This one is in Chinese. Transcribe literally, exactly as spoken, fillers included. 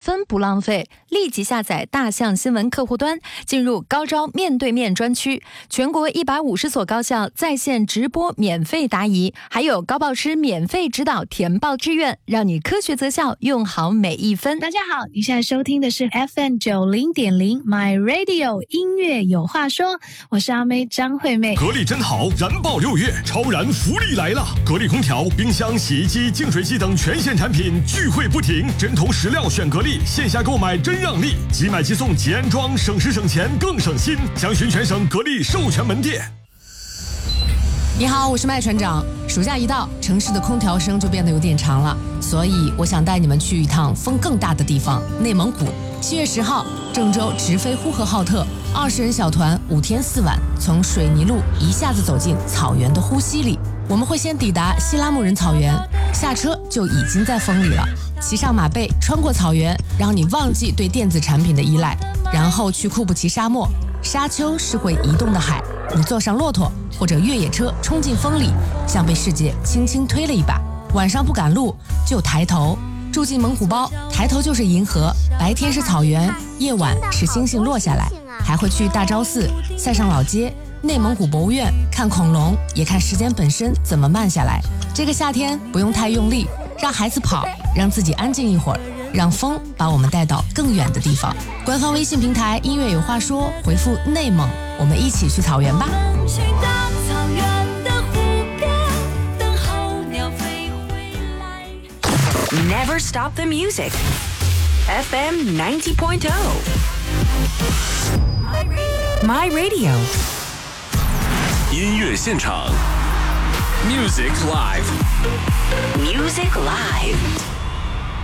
分不浪费，立即下载大象新闻客户端，进入高招面对面专区，全国一百五十所高校在线直播免费答疑，还有高报师免费指导填报志愿，让你科学择校，用好每一分。 大家好，你现在收听的是 F M 九十点零 My Radio 音乐有话说，我是阿妹张惠妹。 格力真好，燃爆六月，超燃福利来了！格力空调、冰箱、洗衣机、净水机等全线产品聚会不停，针头石料选格力，线下购买真让利，即买即送即安装，省时省钱更省心。详询全省格力授权门店。 你好，我是麦船长。暑假一到，城市的空调声就变得有点长了，所以我想带你们去一趟风更大的地方——内蒙古。七月十号，郑州直飞呼和浩特，二十人小团，五天四晚，从水泥路一下子走进草原的呼吸里。我们会先抵达西拉木仁草原，下车就已经在风里了。骑上马背，穿过草原，让你忘记对电子产品的依赖，然后去库布齐沙漠。沙丘是会移动的海，你坐上骆驼或者越野车冲进风里，像被世界轻轻推了一把。晚上不赶路就抬头，住进蒙古包，抬头就是银河，白天是草原，夜晚是星星落下来。还会去大昭寺、塞上老街、内蒙古博物院看恐龙，也看时间本身怎么慢下来。这个夏天不用太用力，让孩子跑，让自己安静一会儿，让风把我们带到更远的地方。官方微信平台音乐有话说，回复内蒙，我们一起去草原吧。 Never stop the music. F M ninety point oh. My Radio. 音乐现场 Music Live. Music Live.